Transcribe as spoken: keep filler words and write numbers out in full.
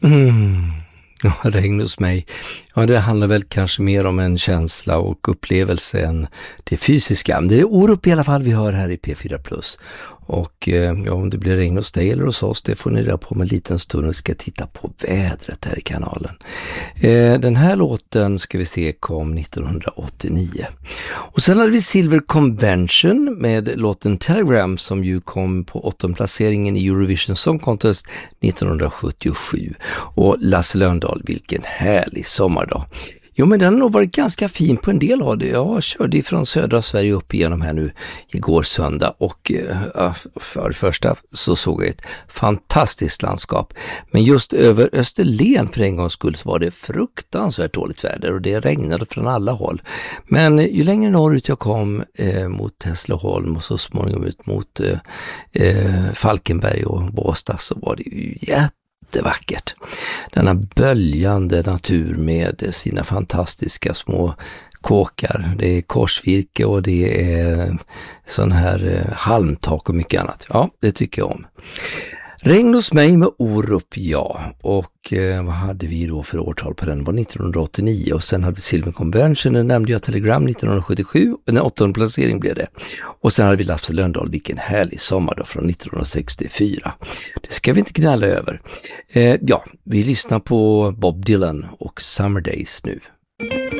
Mm. Ja, regn hos mig. Ja, det handlar väl kanske mer om en känsla och upplevelse än det fysiska. Det är Orup i alla fall vi hör här i P fyra Plus. Och ja, om det blir regn hos dig eller hos oss, det får ni reda på om en liten stund och ska titta på vädret här i kanalen. Eh, den här låten ska vi se kom nittonhundraåttionio. Och sen hade vi Silver Convention med låten Telegram som ju kom på åttonde placeringen i Eurovision Song Contest nittonhundrasjuttiosju. Och Lasse Lönndahl, vilken härlig sommardag. Jo, men den har nog varit ganska fin på en del av det. Jag körde från södra Sverige upp igenom här nu igår söndag och äh, för det första så såg jag ett fantastiskt landskap. Men just över Österlen för en gångs skull så var det fruktansvärt dåligt väder och det regnade från alla håll. Men ju längre norrut jag kom eh, mot Hässleholm och så småningom ut mot eh, Falkenberg och Båstad så var det ju jätte Det är vackert. Denna böljande natur med sina fantastiska små kåkar. Det är korsvirke och det är sån här halmtak och mycket annat. Ja, det tycker jag om. Regn hos mig med Orup, ja. Och eh, vad hade vi då för årtal på den? Det var nittonhundraåttionio och sen hade vi Silver Convention, den nämnde jag, Telegram nittonhundrasjuttiosju, en åttonde placering blev det. Och sen hade vi Lasse Lönndahl, vilken härlig sommar då från nittonhundrasextiofyra. Det ska vi inte knalla över. Eh, ja, vi lyssnar på Bob Dylan och Summer Days nu.